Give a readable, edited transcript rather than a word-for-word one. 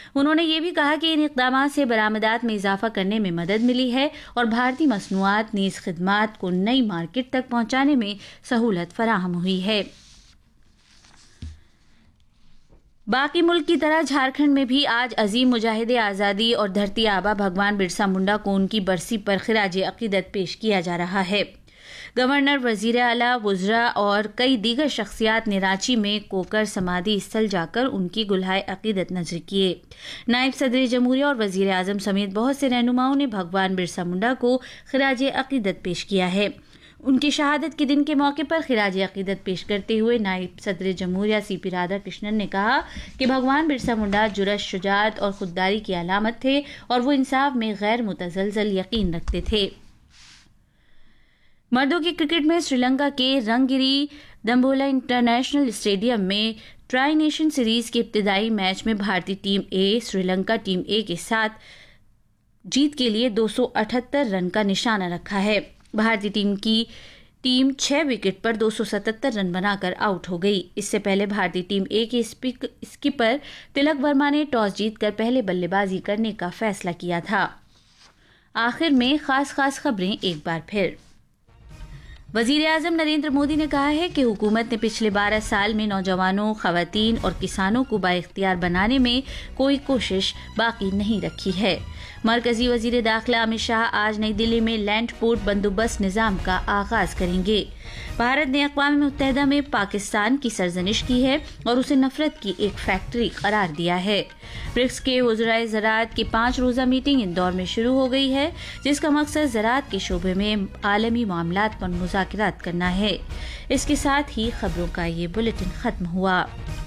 उन्होंने ये भी कहा कि इन इक़दामात से बरामदात में इजाफा करने में मदद मिली है और भारतीय मसनूआत नीज़ खिदमात को नई मार्केट तक पहुंचाने में सहूलत फराहम हुई है। बाकी मुल्क की तरह झारखंड में भी आज अजीम मुजाहिदे आज़ादी और धरती आबा भगवान बिरसा मुंडा को उनकी बरसी पर खिराज अकीदत पेश किया जा रहा है। गवर्नर, वजीर आला, वुज़रा और कई दीगर शख्सियात ने रांची में कोकर समाधि स्थल जाकर उनकी गुलहाए अकीदत नजर किए। नायब सदर जमहूरिया और वजीर आजम समेत बहुत से रहनुमाओं ने भगवान बिरसा मुंडा को खिराज अकीदत पेश किया है। उनकी शहादत के दिन के मौके पर खिराज अकीदत पेश करते हुए नायब सदर जमहूरिया सीपी राधाकृष्णन ने कहा कि भगवान बिरसा मुंडा जुर्रत, शुजाअत और खुददारी की अलामत थे और वो इंसाफ में गैर मुतज़लज़ल यकीन रखते थे। मर्दों के क्रिकेट में श्रीलंका के रंगिरी दम्बोला इंटरनेशनल स्टेडियम में ट्राई नेशन सीरीज के इब्तिदाई मैच में भारतीय टीम ए श्रीलंका टीम ए के साथ जीत के लिए 278 रन का निशाना रखा है। भारतीय टीम 6 विकेट पर 277 रन बनाकर आउट हो गई। इससे पहले भारतीय टीम ए के स्कीपर तिलक वर्मा ने टॉस जीतकर पहले बल्लेबाजी करने का फैसला किया था। आखिर में खास खबरें एक बार फिर। वजीर आजम नरेंद्र मोदी ने कहा है कि हुकूमत ने पिछले 12 साल में नौजवानों, खवातीन और किसानों को बाइख्तियार बनाने में कोई कोशिश बाकी नहीं रखी है। मरकजी वजीर दाखिला अमित शाह आज नई दिल्ली में लैंड पोर्ट बंदोबस्त निजाम का आगाज करेंगे। भारत ने अक़वाम मुत्तहिदा में पाकिस्तान की सरजनिश की है और उसे नफरत की एक फैक्ट्री करार दिया है। ब्रिक्स के वज़राए ज़राअत की 5 रोज़ा मीटिंग इंदौर में शुरू हो गई है, जिसका मकसद ज़राअत के शोबे में आलमी मामलात पर मुज़ाकरात करना है। इसके साथ ही खबरों का ये बुलेटिन खत्म हुआ।